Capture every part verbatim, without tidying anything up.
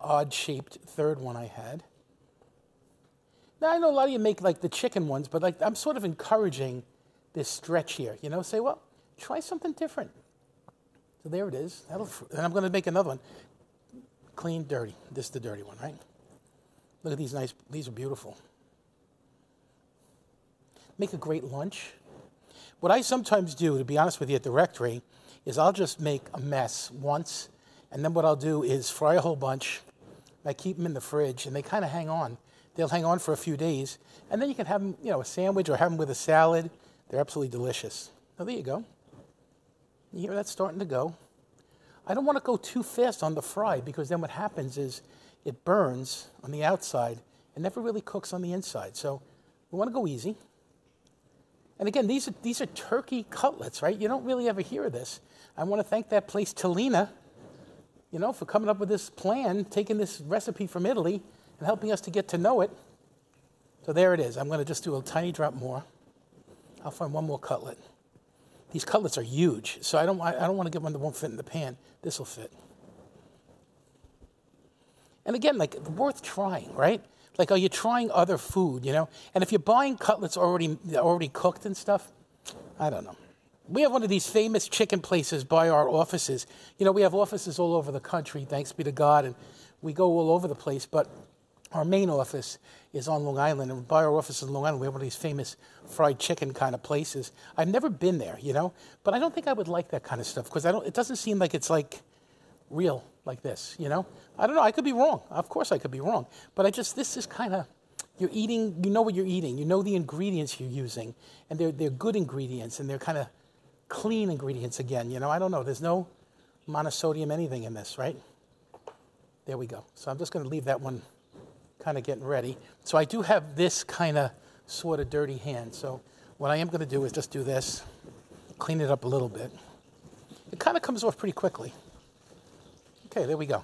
odd-shaped third one I had. Now, I know a lot of you make like the chicken ones, but like I'm sort of encouraging this stretch here. You know, say, well, try something different. So there it is. That'll, and I'm going to make another one. Clean, dirty. This is the dirty one, right? Look at these nice, these are beautiful. Make a great lunch. What I sometimes do, to be honest with you, at the rectory, is I'll just make a mess once, and then what I'll do is fry a whole bunch. I keep them in the fridge, and they kind of hang on. They'll hang on for a few days, and then you can have them, you know, a sandwich or have them with a salad. They're absolutely delicious. Oh, there you go. You hear that starting to go? I don't want to go too fast on the fry because then what happens is it burns on the outside and never really cooks on the inside. So we want to go easy. And again, these are, these are turkey cutlets, right? You don't really ever hear of this. I want to thank that place, Tellina, you know, for coming up with this plan, taking this recipe from Italy and helping us to get to know it. So there it is. I'm going to just do a tiny drop more. I'll find one more cutlet. These cutlets are huge, so I don't, I don't want to get one that won't fit in the pan. This will fit. And again, like, worth trying, right? Like, are you trying other food, you know? And if you're buying cutlets already, already cooked and stuff, I don't know. We have one of these famous chicken places by our offices. You know, we have offices all over the country, thanks be to God, and we go all over the place, but our main office is on Long Island, and by our office in Long Island, we have one of these famous fried chicken kind of places. I've never been there, you know, but I don't think I would like that kind of stuff because I don't. It doesn't seem like it's like real like this, you know. I don't know. I could be wrong. Of course, I could be wrong, but I just this is kind of you're eating. You know what you're eating. You know the ingredients you're using, and they're they're good ingredients, and they're kind of clean ingredients again. You know, I don't know. There's no monosodium anything in this, right? There we go. So I'm just going to leave that one kind of getting ready. So I do have this kind of sort of dirty hand. So what I am going to do is just do this, clean it up a little bit. It kind of comes off pretty quickly. Okay, there we go.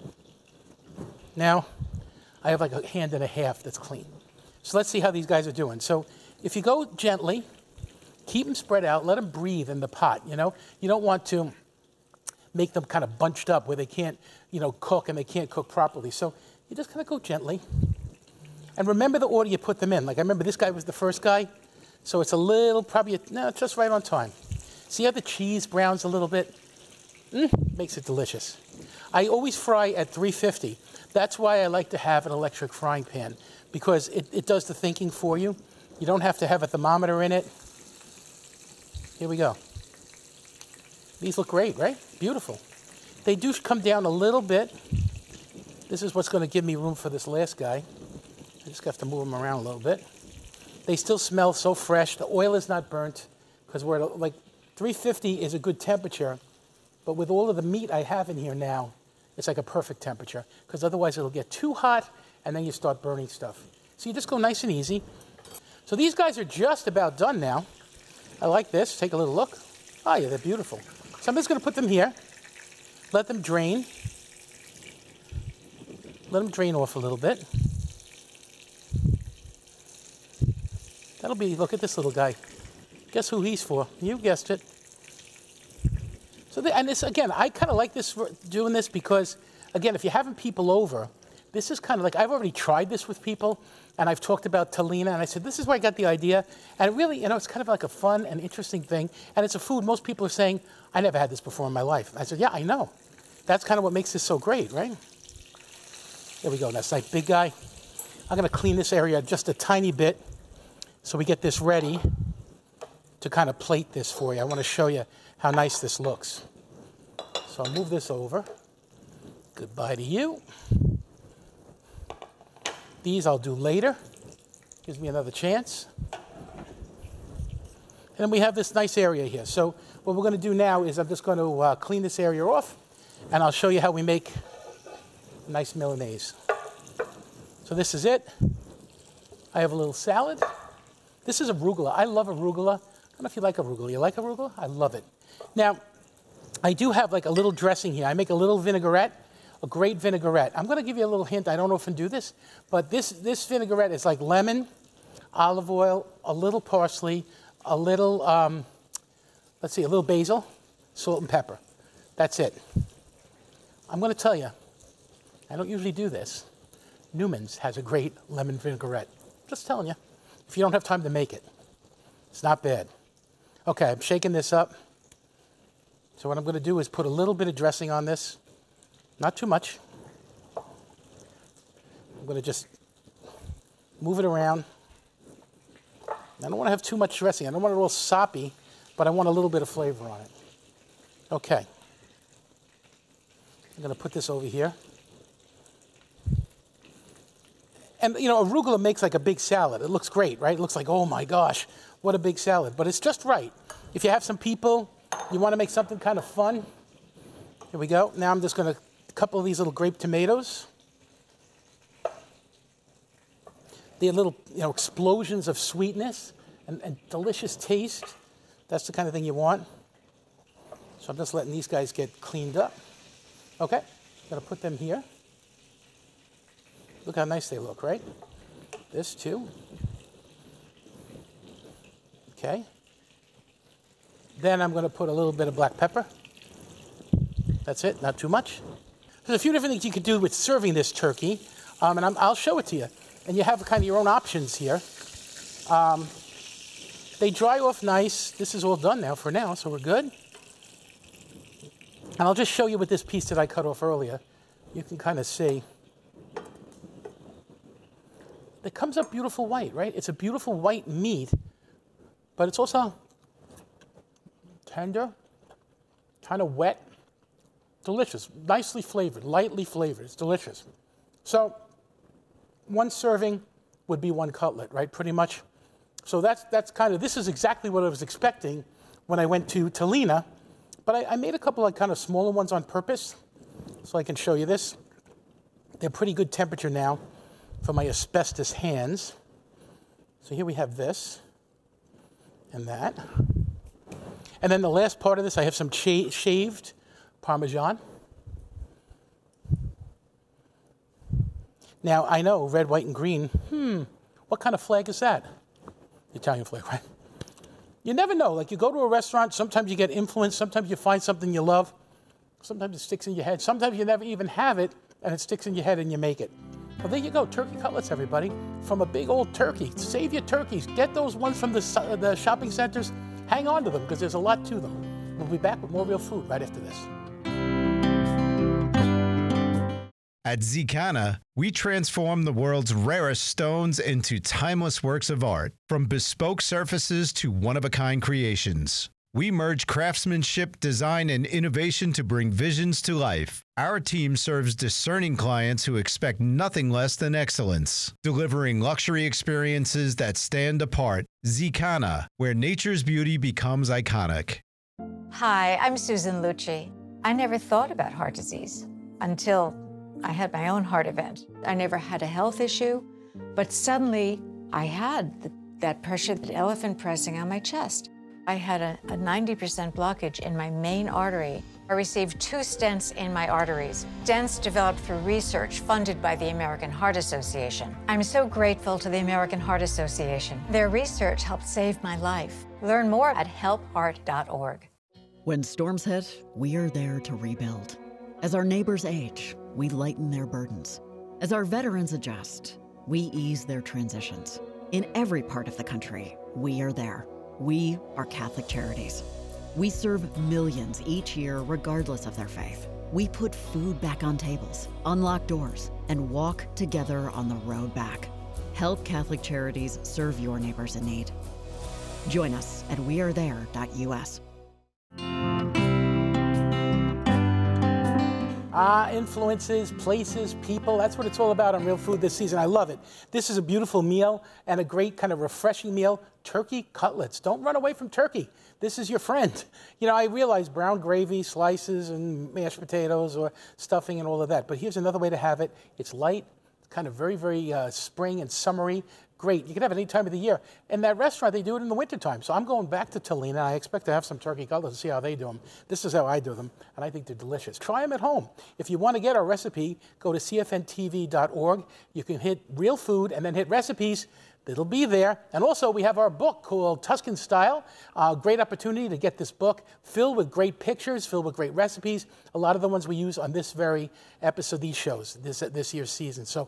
Now I have like a hand and a half that's clean. So let's see how these guys are doing. So if you go gently, keep them spread out, let them breathe in the pot, you know. You don't want to make them kind of bunched up where they can't, you know, cook and they can't cook properly. So you just kind of go gently. And remember the order you put them in. Like I remember this guy was the first guy. So it's a little, probably, a, no, just right on time. See how the cheese browns a little bit? Mm, makes it delicious. I always fry at three fifty. That's why I like to have an electric frying pan, because it, it does the thinking for you. You don't have to have a thermometer in it. Here we go. These look great, right? Beautiful. They do come down a little bit. This is what's going to give me room for this last guy. I just have to move them around a little bit. They still smell so fresh. The oil is not burnt because we're at like three fifty is a good temperature, but with all of the meat I have in here now, it's like a perfect temperature because otherwise it'll get too hot and then you start burning stuff. So you just go nice and easy. So these guys are just about done now. I like this. Take a little look. Oh yeah, they're beautiful. So I'm just going to put them here. Let them drain. Let them drain off a little bit. That'll be, look at this little guy. Guess who he's for? You guessed it. So, the, and this, again, I kind of like this, doing this because, again, if you're having people over, this is kind of like, I've already tried this with people, and I've talked about Tellina, and I said, this is where I got the idea. And it really, you know, it's kind of like a fun and interesting thing. And it's a food most people are saying, I never had this before in my life. I said, yeah, I know. That's kind of what makes this so great, right? There we go. That's like big guy. I'm going to clean this area just a tiny bit so we get this ready to kind of plate this for you. I want to show you how nice this looks. So I'll move this over. Goodbye to you. These I'll do later. Gives me another chance. And then we have this nice area here. So what we're going to do now is I'm just going to uh, clean this area off, and I'll show you how we make a nice Milanese. So this is it. I have a little salad. This is arugula. I love arugula. I don't know if you like arugula. You like arugula? I love it. Now, I do have like a little dressing here. I make a little vinaigrette, a great vinaigrette. I'm going to give you a little hint. I don't often do this, but this, this vinaigrette is like lemon, olive oil, a little parsley, a little, um, let's see, a little basil, salt and pepper. That's it. I'm going to tell you, I don't usually do this. Newman's has a great lemon vinaigrette. Just telling you, if you don't have time to make it, it's not bad. Okay, I'm shaking this up. So what I'm going to do is put a little bit of dressing on this, not too much. I'm going to just move it around. I don't want to have too much dressing. I don't want it all soppy, but I want a little bit of flavor on it. Okay. I'm going to put this over here. And, you know, arugula makes like a big salad. It looks great, right? It looks like, oh my gosh, what a big salad. But it's just right. If you have some people, you want to make something kind of fun. Here we go. Now I'm just going to, a couple of these little grape tomatoes. They're little, you know, explosions of sweetness and, and delicious taste. That's the kind of thing you want. So I'm just letting these guys get cleaned up. Okay, I'm going to put them here. Look how nice they look, right? This too. Okay. Then I'm going to put a little bit of black pepper. That's it, not too much. There's a few different things you could do with serving this turkey, um, and I'm, I'll show it to you. And you have kind of your own options here. Um, they dry off nice. This is all done now for now, so we're good. And I'll just show you with this piece that I cut off earlier. You can kind of see. It comes up beautiful white, right? It's a beautiful white meat, but it's also tender, kind of wet, delicious, nicely flavored, lightly flavored. It's delicious. So one serving would be one cutlet, right, pretty much. So that's, that's kind of, this is exactly what I was expecting when I went to Tolina, but I, I made a couple of kind of smaller ones on purpose so I can show you this. They're pretty good temperature now for my asbestos hands. So here we have this and that. And then the last part of this, I have some cha- shaved Parmesan. Now, I know red, white, and green. Hmm, what kind of flag is that? Italian flag, right? You never know. Like, you go to a restaurant, sometimes you get influenced, sometimes you find something you love, sometimes it sticks in your head, sometimes you never even have it, and it sticks in your head and you make it. Well, there you go, turkey cutlets, everybody, from a big old turkey. Save your turkeys. Get those ones from the, the shopping centers. Hang on to them, because there's a lot to them. We'll be back with more real food right after this. At Zicana, we transform the world's rarest stones into timeless works of art, from bespoke surfaces to one-of-a-kind creations. We merge craftsmanship, design, and innovation to bring visions to life. Our team serves discerning clients who expect nothing less than excellence, delivering luxury experiences that stand apart. Zicana, where nature's beauty becomes iconic. Hi, I'm Susan Lucci. I never thought about heart disease until I had my own heart event. I never had a health issue, but suddenly I had the, that pressure, that elephant pressing on my chest. I had a, a ninety percent blockage in my main artery. I received two stents in my arteries. Stents developed through research funded by the American Heart Association. I'm so grateful to the American Heart Association. Their research helped save my life. Learn more at help heart dot org. When storms hit, we are there to rebuild. As our neighbors age, we lighten their burdens. As our veterans adjust, we ease their transitions. In every part of the country, we are there. We are Catholic Charities. We serve millions each year regardless of their faith. We put food back on tables, unlock doors, and walk together on the road back. Help Catholic Charities serve your neighbors in need. Join us at we are there dot U S. Ah, influences, places, people. That's what it's all about on Real Food this season. I love it. This is a beautiful meal and a great kind of refreshing meal. Turkey cutlets. Don't run away from turkey. This is your friend. You know, I realize brown gravy, slices, and mashed potatoes or stuffing and all of that. But here's another way to have it. It's light, kind of very, very uh, spring and summery. Great. You can have it any time of the year. In that restaurant, they do it in the wintertime. So I'm going back to Tolina. I expect to have some turkey cutlets and see how they do them. This is how I do them, and I think they're delicious. Try them at home. If you want to get our recipe, go to C F N T V dot org. You can hit Real Food and then hit Recipes. It'll be there. And also, we have our book called Tuscan Style. Uh, great opportunity to get this book filled with great pictures, filled with great recipes. A lot of the ones we use on this very episode, these shows, this, this year's season. So